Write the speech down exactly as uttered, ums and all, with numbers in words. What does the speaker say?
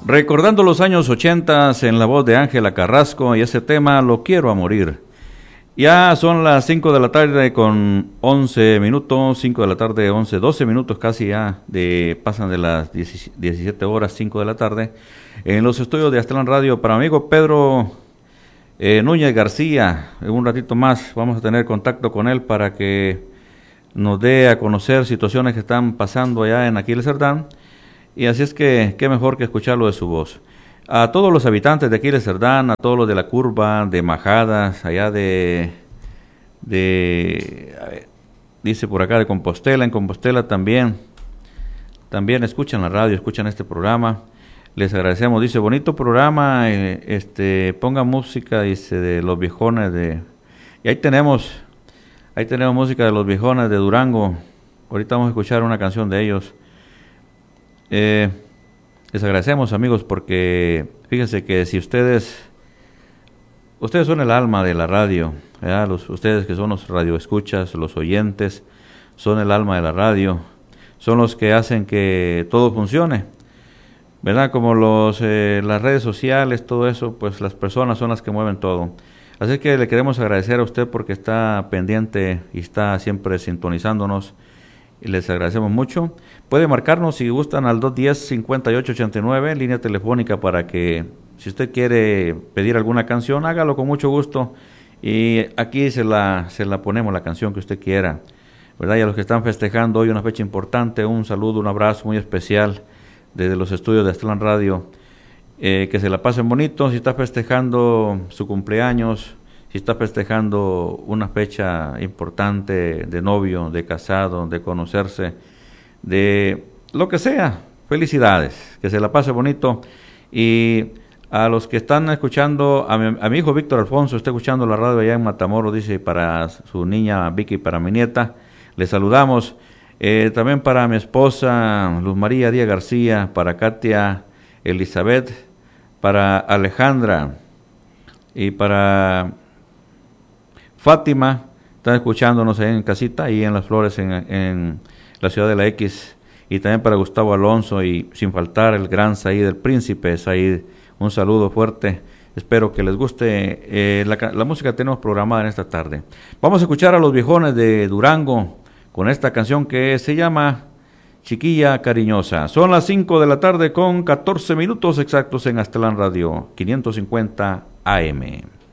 Recordando los años ochentas en la voz de Ángela Carrasco y ese tema Lo quiero a morir. Ya son las cinco de la tarde con once minutos, cinco de la tarde, once, doce minutos casi ya, de pasan de las diecisiete horas, cinco de la tarde, en los estudios de Aztlán Radio. Para mi amigo Pedro eh, Núñez García, en un ratito más vamos a tener contacto con él para que nos dé a conocer situaciones que están pasando allá en Aquiles Cerdán, y así es que qué mejor que escucharlo de su voz. A todos los habitantes de Aquiles Cerdán, a todos los de la curva, de Majadas, allá de, de a ver, dice por acá de Compostela, en Compostela también, también escuchan la radio, escuchan este programa, les agradecemos, dice, bonito programa, eh, este, ponga música, dice, de los viejones de, y ahí tenemos, ahí tenemos música de los viejones de Durango, ahorita vamos a escuchar una canción de ellos. eh, Les agradecemos, amigos, porque fíjense que si ustedes, ustedes son el alma de la radio, ¿verdad? Los, ustedes que son los radioescuchas, los oyentes, son el alma de la radio, son los que hacen que todo funcione, ¿verdad? Como los, eh, las redes sociales, todo eso, pues las personas son las que mueven todo. Así que le queremos agradecer a usted porque está pendiente y está siempre sintonizándonos. Y les agradecemos mucho. Puede marcarnos si gustan al dos uno cero, cinco ocho ocho nueve, línea telefónica, para que si usted quiere pedir alguna canción, hágalo con mucho gusto y aquí se la se la ponemos la canción que usted quiera, ¿verdad? Y a los que están festejando hoy una fecha importante, un saludo, un abrazo muy especial desde los estudios de Aztlán Radio. Eh, que se la pasen bonito. Si está festejando su cumpleaños, si está festejando una fecha importante de novio, de casado, de conocerse, de lo que sea, felicidades, que se la pase bonito. Y a los que están escuchando, a mi, a mi hijo Víctor Alfonso, está escuchando la radio allá en Matamoros, dice, para su niña Vicky, para mi nieta, les saludamos. Eh, también para mi esposa Luz María Díaz García, para Katia Elizabeth, para Alejandra y para Fátima, están escuchándonos ahí en casita, ahí en Las Flores, en, en la ciudad de la X, y también para Gustavo Alonso, y sin faltar el gran Said del Príncipe, Said, un saludo fuerte, espero que les guste eh, la, la música que tenemos programada en esta tarde. Vamos a escuchar a los viejones de Durango, con esta canción que se llama Chiquilla Cariñosa. Son las cinco de la tarde con catorce minutos exactos en Aztlán Radio, quinientos cincuenta A M.